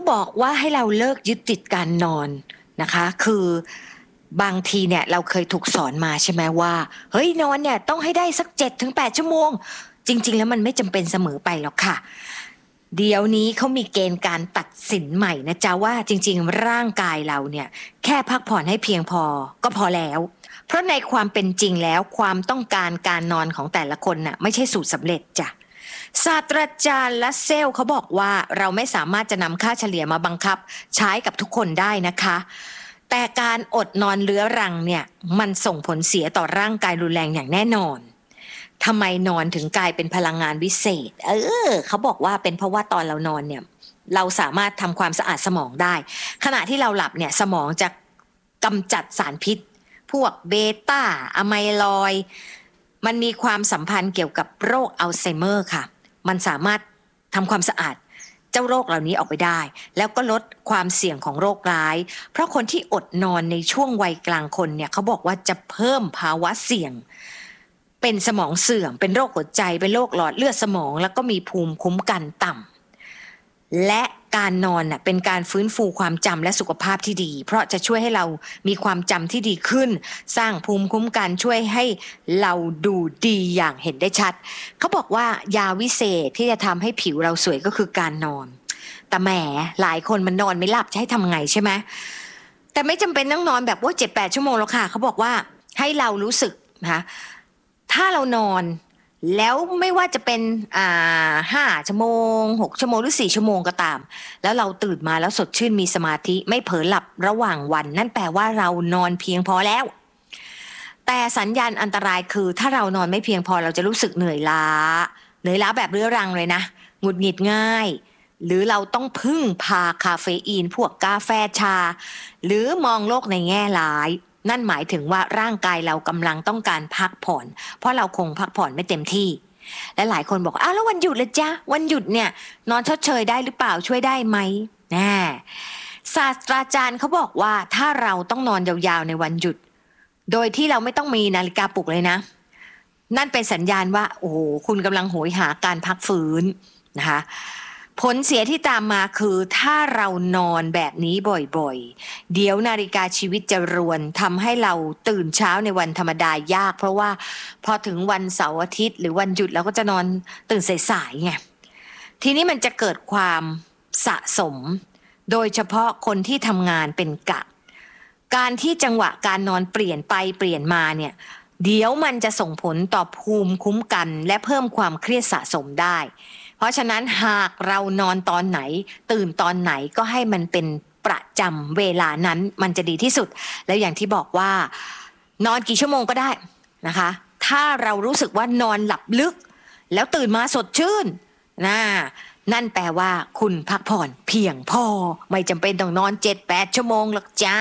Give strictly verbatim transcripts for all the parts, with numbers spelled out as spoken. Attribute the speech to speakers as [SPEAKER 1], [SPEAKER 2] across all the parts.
[SPEAKER 1] บอกว่าให้เราเลิกยึดติดการนอนนะคะคือบางทีเนี่ยเราเคยถูกสอนมาใช่ไหมว่าเฮ้ยนอนเนี่ยต้องให้ได้สัก เจ็ดถึงแปด ชั่วโมงจริงๆแล้วมันไม่จำเป็นเสมอไปหรอกค่ะเดี๋ยวนี้เขามีเกณฑ์การตัดสินใหม่นะจ๊ะว่าจริงๆร่างกายเราเนี่ยแค่พักผ่อนให้เพียงพอก็พอแล้วเพราะในความเป็นจริงแล้วความต้องการการนอนของแต่ละคนน่ะไม่ใช่สูตรสำเร็จจ้ะศาสตราจารย์ลัสเซลเขาบอกว่าเราไม่สามารถจะนำค่าเฉลี่ยมาบังคับใช้กับทุกคนได้นะคะแต่การอดนอนเรื้อรังเนี่ยมันส่งผลเสียต่อร่างกายรุนแรงอย่างแน่นอนทำไมนอนถึงกลายเป็นพลังงานวิเศษเออเขาบอกว่าเป็นเพราะว่าตอนเรานอนเนี่ยเราสามารถทำความสะอาดสมองได้ขณะที่เราหลับเนี่ยสมองจะกำจัดสารพิษพวกเบต้าอะไมลอยด์มันมีความสัมพันธ์เกี่ยวกับโรคอัลไซเมอร์ค่ะมันสามารถทำความสะอาดเจ้าโรคเหล่านี้ออกไปได้แล้วก็ลดความเสี่ยงของโรคร้ายเพราะคนที่อดนอนในช่วงวัยกลางคนเนี่ยเขาบอกว่าจะเพิ่มภาวะเสี่ยงเป็นสมองเสื่อมเป็นโรคหัวใจเป็นโรคหลอดเลือดสมองแล้วก็มีภูมิคุ้มกันต่ำและการนอนน่ะเป็นการฟื้นฟูความจำและสุขภาพที่ดีเพราะจะช่วยให้เรามีความจำที่ดีขึ้นสร้างภูมิคุ้มกันช่วยให้เราดูดีอย่างเห็นได้ชัดเขาบอกว่ายาวิเศษที่จะทำให้ผิวเราสวยก็คือการนอนแต่แหมหลายคนมันนอนไม่หลับจะให้ทำไงใช่ไหมแต่ไม่จำเป็นต้องนอนแบบว่า เจ็ดแปด ชั่วโมงแล้วค่ะเขาบอกว่าให้เรารู้สึกนะคะถ้าเรานอนแล้วไม่ว่าจะเป็นอ่าห้าชั่วโมงหกชั่วโมงหรือสี่ชั่วโมงก็ตามแล้วเราตื่นมาแล้วสดชื่นมีสมาธิไม่เผลอหลับระหว่างวันนั่นแปลว่าเรานอนเพียงพอแล้วแต่สัญญาณอันตรายคือถ้าเรานอนไม่เพียงพอเราจะรู้สึกเหนื่อยล้าเหนื่อยล้าแบบเรื้อรังเลยนะหงุดหงิดง่ายหรือเราต้องพึ่งพาคาเฟอีนพวกกาแฟชาหรือมองโลกในแง่ร้ายนั่นหมายถึงว่าร่างกายเรากำลังต้องการพักผ่อนเพราะเราคงพักผ่อนไม่เต็มที่และหลายคนบอกอ้าวแล้ววันหยุดล่ะจ๊ะวันหยุดเนี่ยนอนชดเชยได้หรือเปล่าช่วยได้ไหมแน่ศาสตราจารย์เขาบอกว่าถ้าเราต้องนอนยาวๆในวันหยุดโดยที่เราไม่ต้องมีนาฬิกาปลุกเลยนะนั่นเป็นสัญญาณว่าโอ้โหคุณกำลังโหยหาการพักฟื้นนะคะผลเสียที่ตามมาคือถ้าเรานอนแบบนี้บ่อยๆเดี๋ยวนาฬิกาชีวิตจะรวนทำให้เราตื่นเช้าในวันธรรมดายากเพราะว่าพอถึงวันเสาร์อาทิตย์หรือวันหยุดเราก็จะนอนตื่นสายๆไงทีนี้มันจะเกิดความสะสมโดยเฉพาะคนที่ทำงานเป็นกะการที่จังหวะการนอนเปลี่ยนไปเปลี่ยนมาเนี่ยเดี๋ยวมันจะส่งผลต่อภูมิคุ้มกันและเพิ่มความเครียดสะสมได้เพราะฉะนั้นหากเรานอนตอนไหนตื่นตอนไหนก็ให้มันเป็นประจำเวลานั้นมันจะดีที่สุดแล้วอย่างที่บอกว่านอนกี่ชั่วโมงก็ได้นะคะถ้าเรารู้สึกว่านอนหลับลึกแล้วตื่นมาสดชื่นนะนั่นแปลว่าคุณพักผ่อนเพียงพอไม่จำเป็นต้องนอน เจ็ดแปด ชั่วโมงหรอกจ้า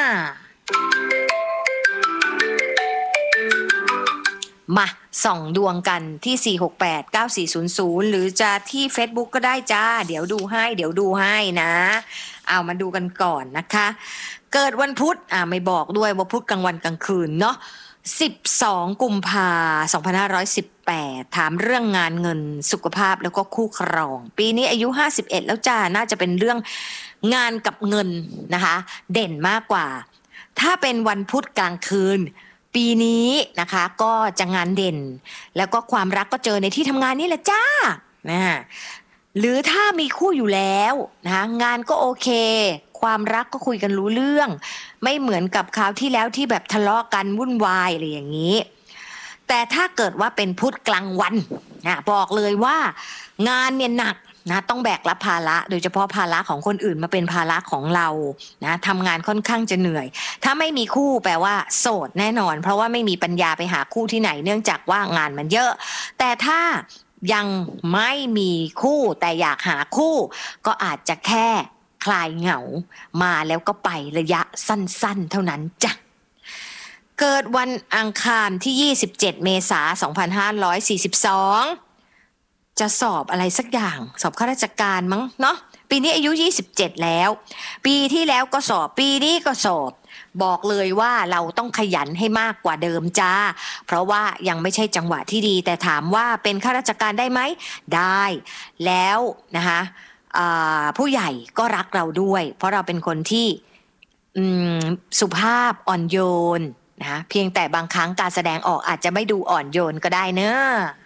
[SPEAKER 1] มาส่องดวงกันที่ สี่ หก แปด เก้า สี่ ศูนย์ ศูนย์ หรือจะที่ Facebook ก็ได้จ้าเดี๋ยวดูให้เดี๋ยวดูให้นะเอามาดูกันก่อนนะคะเกิดวันพุธอ่าไม่บอกด้วยว่าพุธกลางวันกลางคืนเนาะสิบสองกุมภาพันธ์สองพันห้าร้อยสิบแปดถามเรื่องงานเงินสุขภาพแล้วก็คู่ครองปีนี้อายุห้าสิบเอ็ดแล้วจ้าน่าจะเป็นเรื่องงานกับเงินนะคะเด่นมากกว่าถ้าเป็นวันพุธกลางคืนปีนี้นะคะก็จะงานเด่นแล้วก็ความรักก็เจอในที่ทำงานนี่แหละจ้านะหรือถ้ามีคู่อยู่แล้วนะคะงานก็โอเคความรักก็คุยกันรู้เรื่องไม่เหมือนกับคราวที่แล้วที่แบบทะเลาะกันวุ่นวายอะไรอย่างนี้แต่ถ้าเกิดว่าเป็นพุธกลางวันนะบอกเลยว่างานเนี่ยหนักนะต้องแบกรับภาระโดยเฉพาะภาระของคนอื่นมาเป็นภาระของเรานะทำงานค่อนข้างจะเหนื่อยถ้าไม่มีคู่แปลว่าโสดแน่นอนเพราะว่าไม่มีปัญญาไปหาคู่ที่ไหนเนื่องจากว่างานมันเยอะแต่ถ้ายังไม่มีคู่แต่อยากหาคู่ก็อาจจะแค่คลายเหงามาแล้วก็ไประยะสั้นๆเท่านั้นจ้ะเกิดวันอังคารที่ยี่สิบเจ็ดเมษายนสองพันห้าร้อยสี่สิบสองจะสอบอะไรสักอย่างสอบข้าราชการมั้งเนาะปีนี้อายุยี่สิบเจ็ดแล้วปีที่แล้วก็สอบปีนี้ก็สอบบอกเลยว่าเราต้องขยันให้มากกว่าเดิมจ้าเพราะว่ายังไม่ใช่จังหวะที่ดีแต่ถามว่าเป็นข้าราชการได้ไหมได้แล้วนะคะอ่าผู้ใหญ่ก็รักเราด้วยเพราะเราเป็นคนที่อืมสุภาพอ่อนโยนนะเพียงแต่บางครั้งการแสดงออกอาจจะไม่ดูอ่อนโยนก็ได้เนอะ